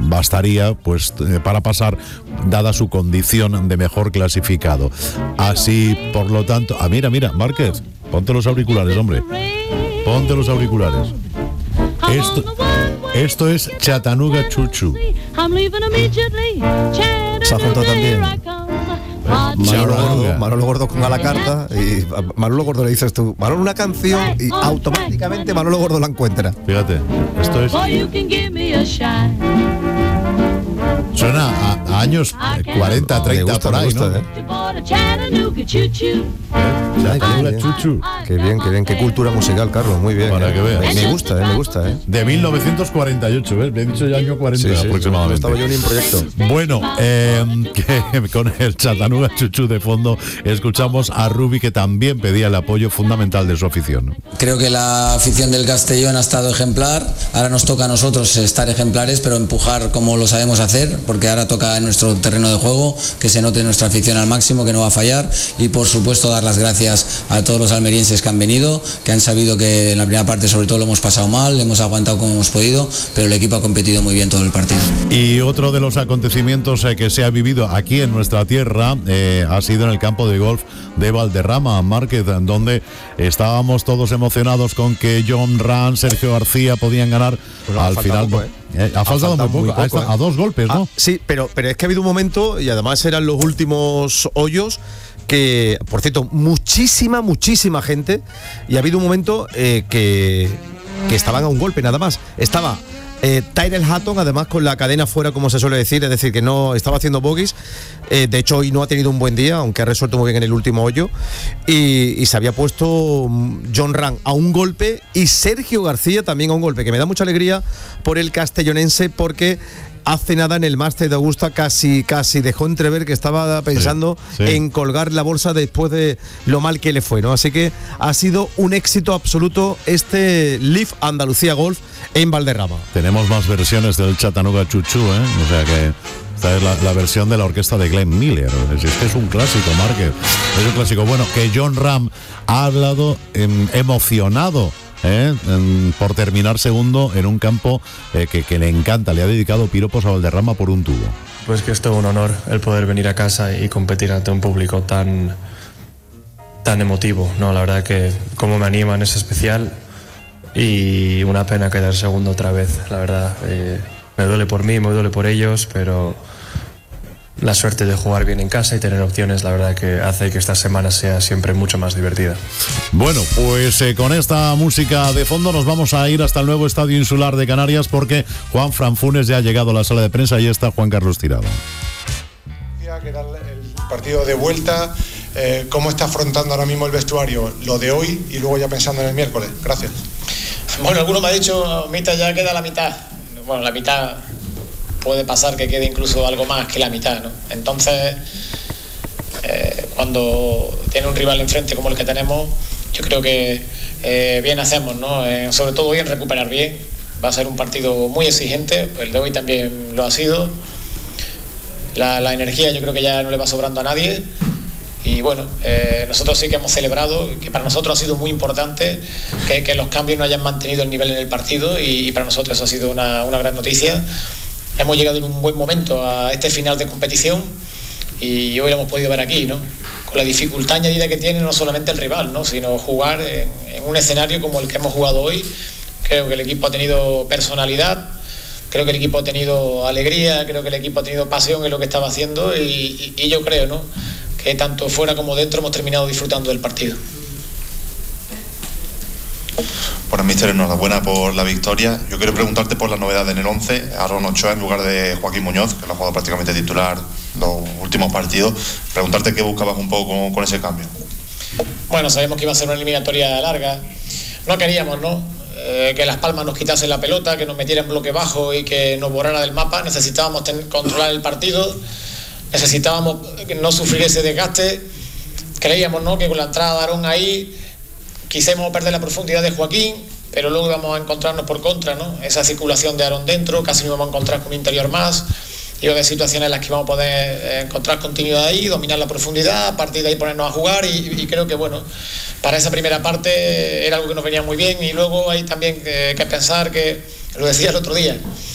bastaría pues para pasar, dada su condición de mejor clasificado. Así, por lo tanto, mira, Márquez, ponte los auriculares, hombre. Ponte los auriculares. Esto es Chattanooga Choo Choo. Se ha juntado también Manolo Gordo con A la Carta, y a Manolo Gordo le dices tú, Manolo, una canción, y automáticamente Manolo Gordo la encuentra. Fíjate, esto es... Suena a años 40, 30 por ahí, ¿no? Qué bien, qué cultura musical, Carlos, muy bien. Para que veas. Me gusta. De 1948, ¿ves? Le he dicho ya año 40 aproximadamente. Estaba yo ni en proyecto. Bueno, que con el Chattanooga Choo Choo de fondo escuchamos a Rubi, que también pedía el apoyo fundamental de su afición. Creo que la afición del Castellón ha estado ejemplar. Ahora nos toca a nosotros estar ejemplares, pero empujar como lo sabemos hacer, porque ahora toca en nuestro terreno de juego que se note nuestra afición al máximo, que no va a fallar, y por supuesto dar las gracias a todos los almerienses que han venido, que han sabido que en la primera parte sobre todo lo hemos pasado mal, hemos aguantado como hemos podido, pero el equipo ha competido muy bien todo el partido. Y otro de los acontecimientos que se ha vivido aquí en nuestra tierra ha sido en el campo de golf de Valderrama, Márquez, donde estábamos todos emocionados con que Jon Rahm, Sergio García podían ganar. Bueno, al final poco, ha faltado muy poco. A 2 golpes, ¿no? Sí, pero es que ha habido un momento, y además eran los últimos hoyos, que, por cierto, muchísima gente, y ha habido un momento que estaban a un golpe nada más. Estaba Tyrrell Hatton, además con la cadena fuera, como se suele decir, es decir, que no estaba haciendo bogies. De hecho, hoy no ha tenido un buen día, aunque ha resuelto muy bien en el último hoyo, y se había puesto Jon Rahm a un golpe y Sergio García también a un golpe, que me da mucha alegría por el castellonense, porque hace nada en el Máster de Augusta casi dejó entrever que estaba pensando en colgar la bolsa después de lo mal que le fue, ¿no? Así que ha sido un éxito absoluto este Live Andalucía Golf en Valderrama. Tenemos más versiones del Chattanooga Choo Choo, o sea que esta es la versión de la orquesta de Glenn Miller. Es un clásico, Márquez. Es un clásico. Bueno, que Jon Rahm ha hablado emocionado por terminar segundo en un campo que le encanta. Le ha dedicado piropos a Valderrama por un tubo. Pues que es todo un honor el poder venir a casa y competir ante un público tan emotivo, ¿no? La verdad que como me animan es especial, y una pena quedar segundo otra vez, la verdad. Me duele por mí, me duele por ellos, pero la suerte de jugar bien en casa y tener opciones, la verdad que hace que esta semana sea siempre mucho más divertida. Bueno, pues con esta música de fondo nos vamos a ir hasta el nuevo Estadio Insular de Canarias, porque Juan Fran Funes ya ha llegado a la sala de prensa y está Juan Carlos Tirado. Que era el partido de vuelta, ¿cómo está afrontando ahora mismo el vestuario lo de hoy y luego ya pensando en el miércoles? Gracias. Bueno, alguno me ha dicho, Mita, ya queda la mitad. Bueno, la mitad puede pasar que quede incluso algo más que la mitad, ¿no? Entonces, cuando tiene un rival enfrente como el que tenemos, yo creo que bien hacemos, ¿no? Sobre todo hoy en recuperar bien. Va a ser un partido muy exigente, el de hoy también lo ha sido. La energía yo creo que ya no le va sobrando a nadie. Y bueno, nosotros sí que hemos celebrado, que para nosotros ha sido muy importante que los cambios no hayan mantenido el nivel en el partido, y para nosotros eso ha sido una gran noticia. Hemos llegado en un buen momento a este final de competición y hoy lo hemos podido ver aquí, ¿no? Con la dificultad añadida que tiene no solamente el rival, ¿no? Sino jugar en un escenario como el que hemos jugado hoy. Creo que el equipo ha tenido personalidad, creo que el equipo ha tenido alegría, creo que el equipo ha tenido pasión en lo que estaba haciendo, y yo creo, ¿no?, que tanto fuera como dentro hemos terminado disfrutando del partido. Bueno, míster, enhorabuena por la victoria. Yo quiero preguntarte por la novedad en el 11, Aaron Ochoa en lugar de Joaquín Muñoz, que lo ha jugado prácticamente titular los últimos partidos. Preguntarte qué buscabas un poco con ese cambio. Bueno, sabemos que iba a ser una eliminatoria larga. No queríamos, ¿no?, que Las Palmas nos quitase la pelota, que nos metiera en bloque bajo y que nos borrara del mapa. Necesitábamos controlar el partido, necesitábamos no sufrir ese desgaste. Creíamos, ¿no?, que con la entrada de Aarón ahí quisimos perder la profundidad de Joaquín, pero luego íbamos a encontrarnos por contra, ¿no? Esa circulación de Aarón dentro, casi nos íbamos a encontrar con un interior más. Iba a haber situaciones en las que íbamos a poder encontrar continuidad ahí, dominar la profundidad, a partir de ahí ponernos a jugar, y creo que, bueno, para esa primera parte era algo que nos venía muy bien. Y luego hay también que pensar que, lo decía el otro día,